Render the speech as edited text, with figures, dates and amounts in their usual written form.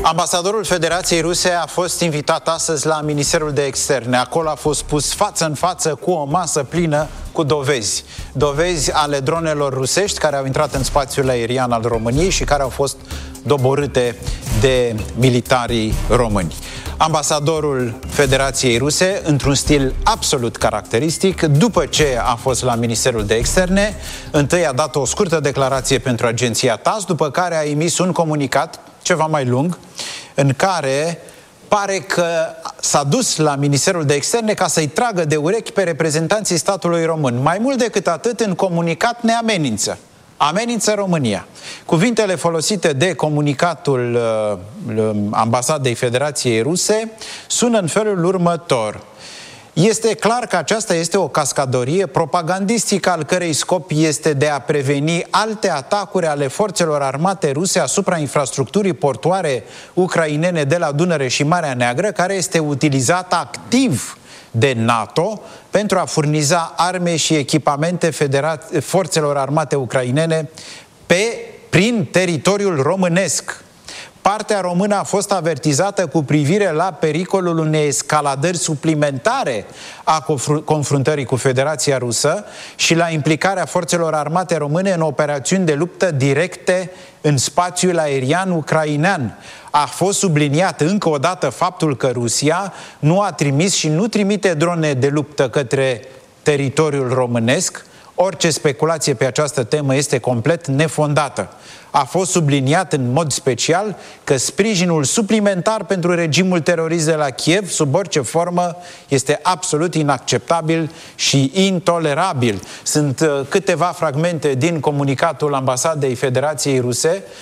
Ambasadorul Federației Ruse a fost invitat astăzi la Ministerul de Externe. Acolo a fost pus față în față cu o masă plină cu dovezi. Dovezi ale dronelor rusești care au intrat în spațiul aerian al României și care au fost doborâte de militarii români. Ambasadorul Federației Ruse, într-un stil absolut caracteristic, după ce a fost la Ministerul de Externe, întâi a dat o scurtă declarație pentru agenția TASS, după care a emis un comunicat ceva mai lung, în care pare că s-a dus la Ministerul de Externe ca să-i tragă de urechi pe reprezentanții statului român. Mai mult decât atât, în comunicat ne amenință. Amenință România. Cuvintele folosite de comunicatul Ambasadei Federației Ruse sună în felul următor. Este clar că aceasta este o cascadorie propagandistică al cărei scop este de a preveni alte atacuri ale forțelor armate ruse asupra infrastructurii portoare ucrainene de la Dunăre și Marea Neagră, care este utilizată activ de NATO pentru a furniza arme și echipamente forțelor armate ucrainene prin teritoriul românesc. Partea română a fost avertizată cu privire la pericolul unei escaladări suplimentare a confruntării cu Federația Rusă și la implicarea forțelor armate române în operațiuni de luptă directe în spațiul aerian ucrainean. A fost subliniat încă o dată faptul că Rusia nu a trimis și nu trimite drone de luptă către teritoriul românesc. Orice speculație pe această temă este complet nefondată. A fost subliniat în mod special că sprijinul suplimentar pentru regimul terorist de la Kiev, sub orice formă, este absolut inacceptabil și intolerabil. Sunt câteva fragmente din comunicatul Ambasadei Federației Ruse